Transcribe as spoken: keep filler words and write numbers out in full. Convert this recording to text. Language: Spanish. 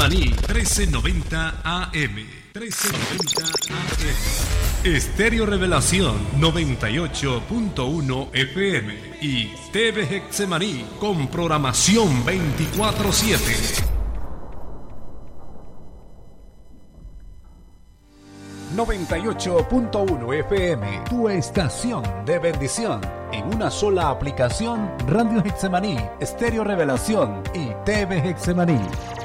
Getsemaní, trece noventa A M. trece noventa A M. Estéreo Revelación, noventa y ocho punto uno F M. Y T V Getsemaní, con programación veinticuatro siete. noventa y ocho punto uno F M, tu estación de bendición. En una sola aplicación, Radio Getsemaní, Estéreo Revelación y T V Getsemaní.